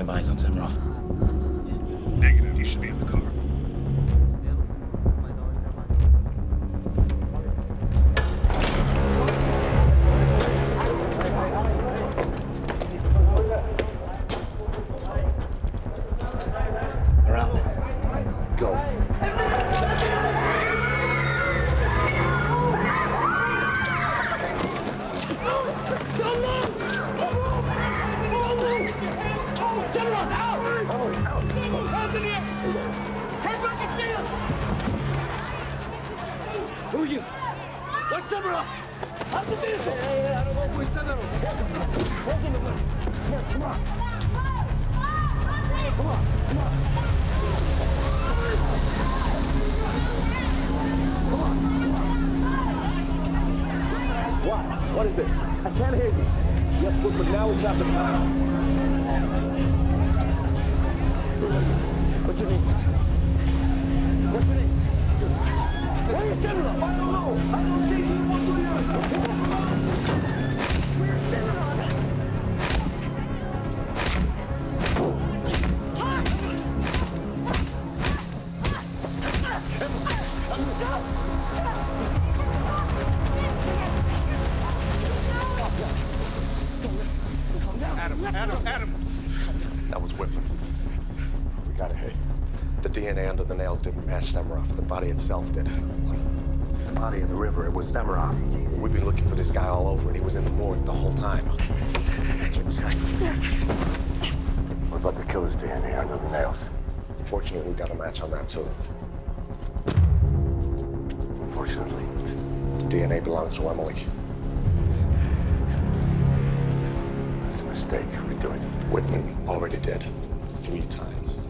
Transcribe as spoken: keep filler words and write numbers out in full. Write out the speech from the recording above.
have eyes on Semrov. Negative. You should be in the car. Around. Go. Semrov, out! Oh, out! Hands in the air! Hands back and see him! Who are you? What's Semrov? How's the vehicle? Hey, hey, hey, I don't know who is Semrov. Hold on the way. Smoke, come on. Come on, come on. Come on, come on. What? What is it? I can't hear you. Yes, but now is not the time. What's your name? What's your name? Where is Semrov? I don't know. I don't see him for two years. Where's Semrov? Adam, Adam, Adam. That was Whitman. We got it. Hey, the D N A under the nails didn't match Semrov. The body itself did. The body in the river, it was Semrov. We've been looking for this guy all over, and he was in the morgue the whole time. What about the killer's D N A under the nails? Fortunately, we got a match on that, too. Unfortunately, the D N A belongs to Emily. It's a mistake. Redo it. Whitman already did. Three times.